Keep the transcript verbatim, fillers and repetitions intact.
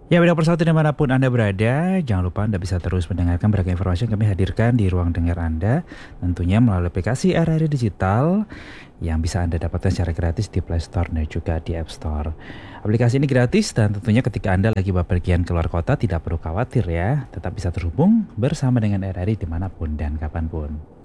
Ya, bidang persatu dimanapun Anda berada, jangan lupa Anda bisa terus mendengarkan beragam informasi yang kami hadirkan di ruang dengar Anda, tentunya melalui aplikasi R R I Digital yang bisa Anda dapatkan secara gratis di Play Store dan juga di App Store. Aplikasi ini gratis dan tentunya ketika Anda lagi bepergian keluar kota tidak perlu khawatir ya, tetap bisa terhubung bersama dengan R R I dimanapun dan kapanpun.